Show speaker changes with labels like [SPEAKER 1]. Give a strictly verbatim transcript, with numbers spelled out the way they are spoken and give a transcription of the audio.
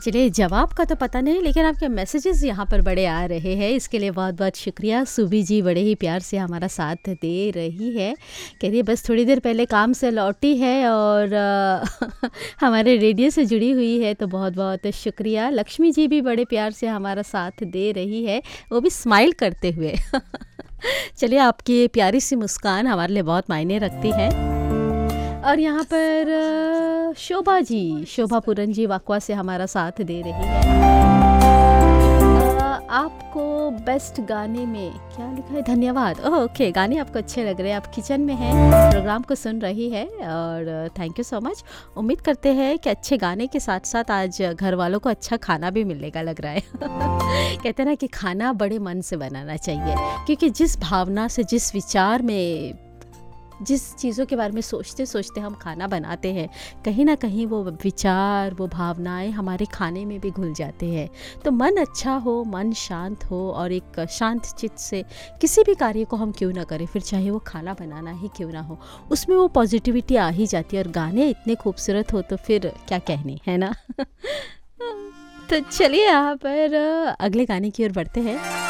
[SPEAKER 1] चलिए, जवाब का तो पता नहीं, लेकिन आपके मैसेजेस यहाँ पर बड़े आ रहे हैं, इसके लिए बहुत-बहुत शुक्रिया। सुबी जी बड़े ही प्यार से हमारा साथ दे रही है। कह रही है बस थोड़ी देर पहले काम से लौटी है और अ, हमारे रेडियो से जुड़ी हुई है, तो बहुत-बहुत शुक्रिया। लक्ष्मी जी भी बड़े प्यार से हमारा साथ दे रही है, वो भी स्माइल करते हुए। चलिए, आपकी प्यारी सी मुस्कान हमारे लिए बहुत मायने रखती है। और यहाँ पर अ, शोभा जी, शोभा पूरन जी वाकवा से हमारा साथ दे रही है। अ, आपको बेस्ट गाने में क्या लिखा है? धन्यवाद। ओह, ओके, गाने आपको अच्छे लग रहे हैं, आप किचन में हैं, प्रोग्राम को सुन रही है और थैंक यू सो मच। उम्मीद करते हैं कि अच्छे गाने के साथ साथ आज घर वालों को अच्छा खाना भी मिलेगा, लग रहा है। कहते हैं ना कि खाना बड़े मन से बनाना चाहिए, क्योंकि जिस भावना से, जिस विचार में, जिस चीज़ों के बारे में सोचते सोचते हम खाना बनाते हैं, कहीं ना कहीं वो विचार, वो भावनाएं हमारे खाने में भी घुल जाते हैं। तो मन अच्छा हो, मन शांत हो और एक शांत चित्त से किसी भी कार्य को हम क्यों ना करें, फिर चाहे वो खाना बनाना ही क्यों ना हो, उसमें वो पॉजिटिविटी आ ही जाती है। और गाने इतने खूबसूरत हो तो फिर क्या कहने, है ना। तो चलिए यहाँ पर अ, अगले गाने की ओर बढ़ते हैं।